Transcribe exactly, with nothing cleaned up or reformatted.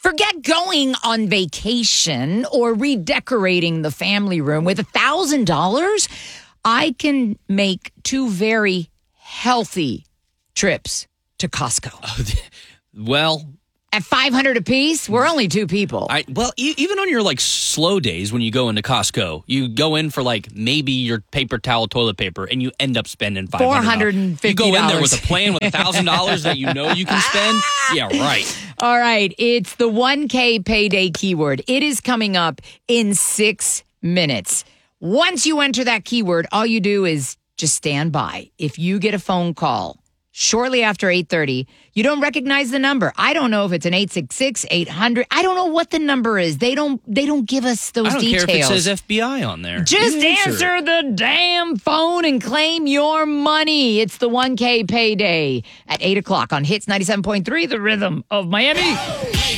Forget going on vacation or redecorating the family room. With one thousand dollars, I can make two very healthy trips to Costco. Well... At five hundred dollars apiece, we're only two people. I, well, e- even on your like slow days when you go into Costco, you go in for like maybe your paper towel, toilet paper, and you end up spending five hundred dollars. four hundred fifty dollars. You go in there with a plan with one thousand dollars that you know you can spend. Yeah, right. All right. It's the one K payday keyword. It is coming up in six minutes. Once you enter that keyword, all you do is just stand by. If you get a phone call shortly after eight thirty, you don't recognize the number. I don't know if it's an eight six six, eight hundred. I don't know what the number is. They don't They don't give us those I don't details. care if it says F B I on there. Just answer. answer the damn phone and claim your money. It's the one K payday at eight o'clock on Hits ninety-seven point three, The Rhythm of Miami.